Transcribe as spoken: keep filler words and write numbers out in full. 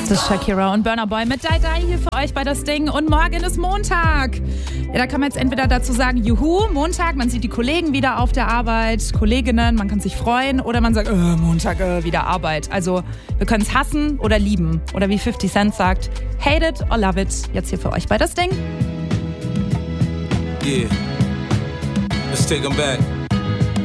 Das ist Shakira und Burna Boy mit Die Die hier für euch bei Das Ding. Und morgen ist Montag. Ja, da kann man jetzt entweder dazu sagen, juhu, Montag, man sieht die Kollegen wieder auf der Arbeit, Kolleginnen, man kann sich freuen. Oder man sagt, äh, Montag, äh, wieder Arbeit. Also wir können es hassen oder lieben. Oder wie fifty Cent sagt, hate it or love it. Jetzt hier für euch bei Das Ding. Yeah, let's take 'em back.